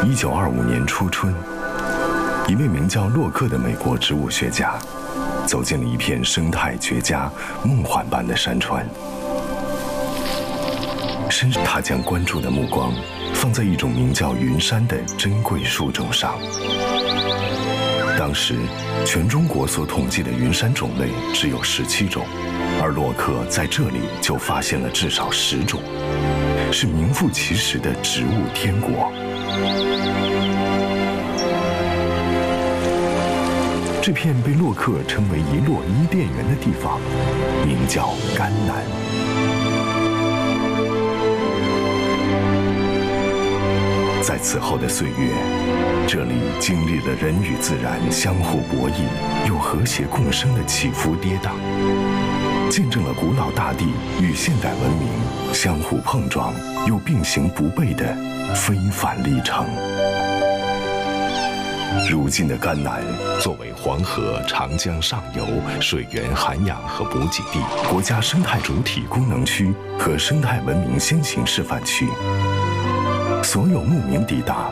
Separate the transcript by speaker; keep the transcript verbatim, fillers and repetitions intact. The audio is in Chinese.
Speaker 1: 一九二五年初春，一位名叫洛克的美国植物学家走进了一片生态绝佳、梦幻般的山川。深他将关注的目光放在一种名叫云杉的珍贵树种上。当时，全中国所统计的云杉种类只有十七种，而洛克在这里就发现了至少十种，是名副其实的植物天国。这片被洛克称为一洛伊甸园的地方，名叫甘南。在此后的岁月，这里经历了人与自然相互博弈又和谐共生的起伏跌宕，见证了古老大地与现代文明相互碰撞又并行不悖的非凡历程。如今的甘南作为黄河、长江上游水源涵养和补给地、国家生态主体功能区和生态文明先行示范区，所有慕名抵达